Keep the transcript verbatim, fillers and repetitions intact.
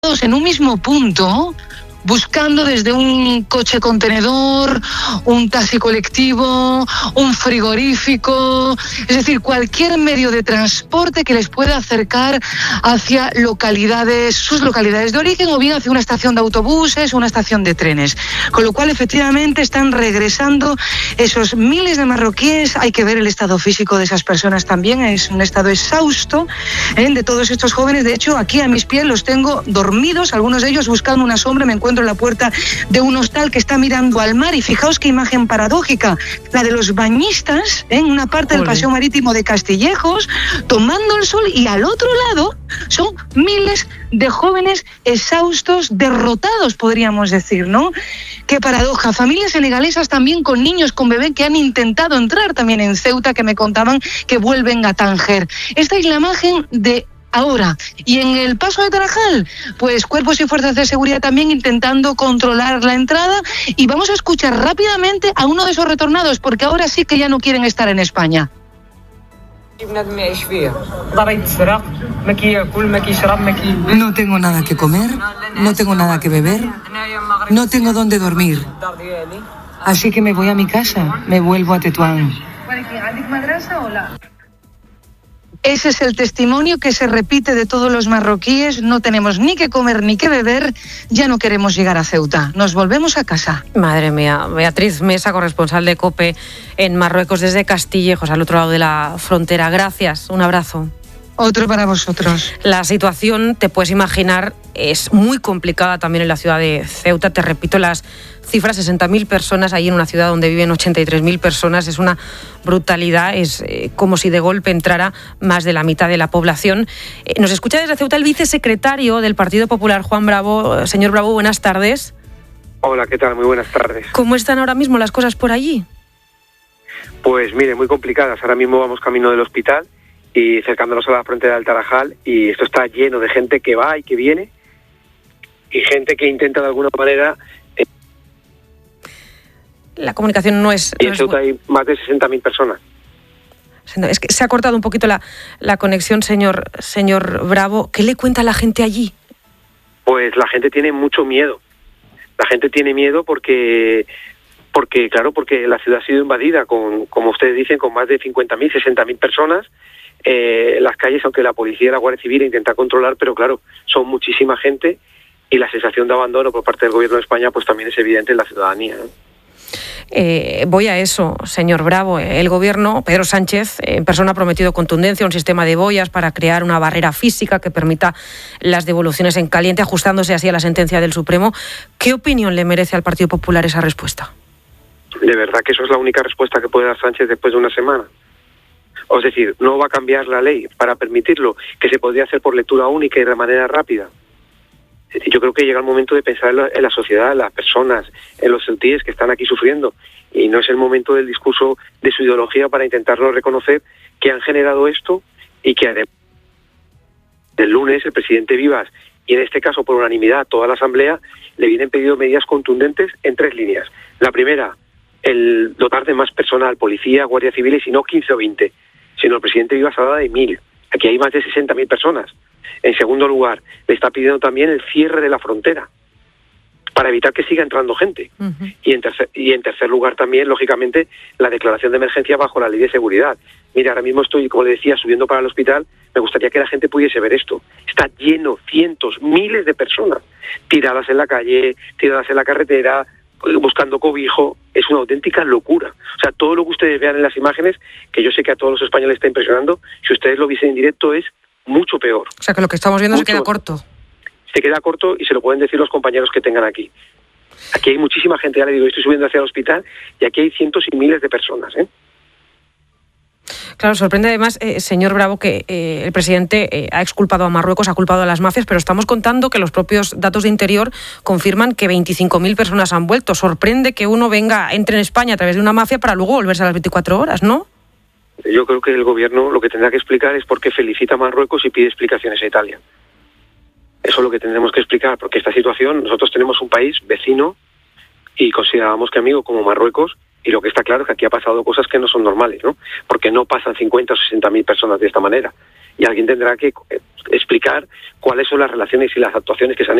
en un mismo punto, buscando desde un coche contenedor, un taxi colectivo, un frigorífico, es decir, cualquier medio de transporte que les pueda acercar hacia localidades, sus localidades de origen, o bien hacia una estación de autobuses o una estación de trenes. Con lo cual, efectivamente, están regresando esos miles de marroquíes. Hay que ver el estado físico de esas personas también, es un estado exhausto, ¿eh? de todos estos jóvenes. De hecho, aquí a mis pies los tengo dormidos, algunos de ellos buscando una sombra. Me encuentro en la puerta de un hostal que está mirando al mar, y fijaos qué imagen paradójica, la de los bañistas en una parte del paseo marítimo de Castillejos tomando el sol, y al otro lado son miles de jóvenes exhaustos, derrotados, podríamos decir, ¿no? Qué paradoja. Familias senegalesas también con niños, con bebés, que han intentado entrar también en Ceuta, que me contaban que vuelven a Tánger. Esta es la imagen de ahora. Y en el paso de Tarajal, pues cuerpos y fuerzas de seguridad también intentando controlar la entrada. Y vamos a escuchar rápidamente a uno de esos retornados, porque ahora sí que ya no quieren estar en España. No tengo nada que comer, no tengo nada que beber, no tengo dónde dormir. Así que me voy a mi casa, me vuelvo a Tetuán. Ese es el testimonio que se repite de todos los marroquíes. No tenemos ni que comer ni que beber, ya no queremos llegar a Ceuta, nos volvemos a casa. Madre mía. Beatriz Mesa, corresponsal de COPE en Marruecos desde Castillejos, al otro lado de la frontera. Gracias, un abrazo. Otro para vosotros. La situación, te puedes imaginar, es muy complicada también en la ciudad de Ceuta. Te repito las cifras: sesenta mil personas ahí en una ciudad donde viven ochenta y tres mil personas. Es una brutalidad, es eh, como si de golpe entrara más de la mitad de la población. Eh, nos escucha desde Ceuta el vicesecretario del Partido Popular, Juan Bravo. Señor Bravo, buenas tardes. Hola, ¿qué tal? Muy buenas tardes. ¿Cómo están ahora mismo las cosas por allí? Pues mire, muy complicadas. Ahora mismo vamos camino del hospital y acercándonos a la frontera del Tarajal, y esto está lleno de gente que va y que viene, y gente que intenta de alguna manera... Eh, la comunicación no es... Y en no Ceuta es... hay más de sesenta mil personas. Es que se ha cortado un poquito la, la conexión, señor, señor Bravo. ¿Qué le cuenta la gente allí? Pues la gente tiene mucho miedo. La gente tiene miedo porque... porque claro, porque la ciudad ha sido invadida, con, como ustedes dicen, con más de cincuenta mil, sesenta mil personas. Eh, las calles, aunque la policía y la Guardia Civil intentan controlar, pero claro, son muchísima gente, y la sensación de abandono por parte del Gobierno de España pues también es evidente en la ciudadanía, ¿no? Eh, voy a eso, señor Bravo. El Gobierno, Pedro Sánchez, en persona ha prometido contundencia, un sistema de boyas para crear una barrera física que permita las devoluciones en caliente, ajustándose así a la sentencia del Supremo. ¿Qué opinión le merece al Partido Popular esa respuesta? ¿De verdad que eso es la única respuesta que puede dar Sánchez después de una semana? Es decir, no va a cambiar la ley para permitirlo, que se podría hacer por lectura única y de manera rápida. Es decir, yo creo que llega el momento de pensar en la, en la sociedad, en las personas, en los ceutíes que están aquí sufriendo, y no es el momento del discurso de su ideología para intentarlo reconocer que han generado esto, y que además el lunes el presidente Vivas, y en este caso por unanimidad toda la Asamblea, le vienen pedido medidas contundentes en tres líneas. La primera, el dotar de más personal, policía, guardia civil, y no quince o veinte, sino el presidente Vivas habla de mil. Aquí hay más de sesenta mil personas. En segundo lugar, le está pidiendo también el cierre de la frontera para evitar que siga entrando gente. Uh-huh. Y en tercer, y en tercer lugar también, lógicamente, la declaración de emergencia bajo la ley de seguridad. Mira, ahora mismo estoy, como le decía, subiendo para el hospital. Me gustaría que la gente pudiese ver esto. Está lleno, cientos, miles de personas tiradas en la calle, tiradas en la carretera, buscando cobijo. Es una auténtica locura. O sea, todo lo que ustedes vean en las imágenes, que yo sé que a todos los españoles está impresionando, si ustedes lo viesen en directo es mucho peor. O sea, que lo que estamos viendo mucho, se queda corto. Se queda corto, y se lo pueden decir los compañeros que tengan aquí. Aquí hay muchísima gente, ya le digo, estoy subiendo hacia el hospital, y aquí hay cientos y miles de personas, ¿eh? Claro, sorprende además, eh, señor Bravo, que eh, el presidente eh, ha exculpado a Marruecos, ha culpado a las mafias, pero estamos contando que los propios datos de Interior confirman que veinticinco mil personas han vuelto. Sorprende que uno venga, entre en España a través de una mafia para luego volverse a las veinticuatro horas, ¿no? Yo creo que el gobierno lo que tendrá que explicar es por qué felicita a Marruecos y pide explicaciones a Italia. Eso es lo que tendremos que explicar, porque esta situación, nosotros tenemos un país vecino y considerábamos que amigo como Marruecos, y lo que está claro es que aquí ha pasado cosas que no son normales, ¿no? Porque no pasan cincuenta o sesenta mil personas de esta manera. y alguien tendrá que explicar cuáles son las relaciones y las actuaciones que se han